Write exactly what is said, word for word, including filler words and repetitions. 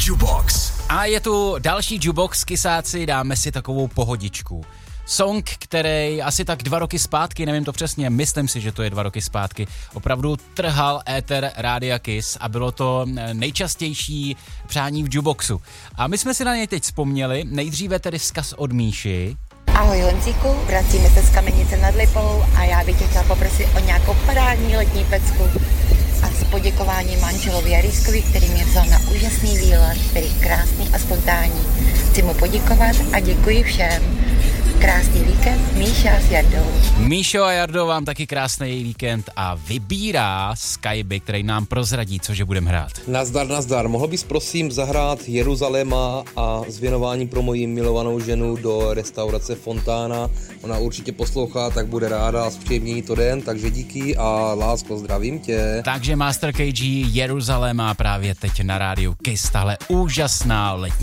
Jukebox. A je tu další Jukebox, kysáci, dáme si takovou pohodičku. Song, který asi tak dva roky zpátky, nevím to přesně, myslím si, že to je dva roky zpátky, opravdu trhal éter Rádia Kiss a bylo to nejčastější přání v Jukeboxu. A my jsme si na něj teď vzpomněli, nejdříve tedy vzkaz od Míši. Ahoj Honzíku, vracíme se z Kamenice nad Lipou a já bych tě chtěla poprosit o nějakou parádní letní pecku a s poděkováním manželovi Jariskovi, který mě vzal na úžasný výlet, který je krásný a spontánní. Chci mu poděkovat a děkuji všem. Krásný víkend, Míša s Jardou. Míšo a Jardo, vám taky krásný víkend a vybírá Skyby, který nám prozradí, cože budeme hrát. Nazdar, nazdar. Mohl bys prosím zahrát Jeruzaléma a s věnováním pro moji milovanou ženu do restaurace Fontána. Ona určitě poslouchá, tak bude ráda a zpříjemnění to den, takže díky a lásko, zdravím tě. Takže Master K G Jeruzaléma právě teď na rádiu Kiss, tahle úžasná letní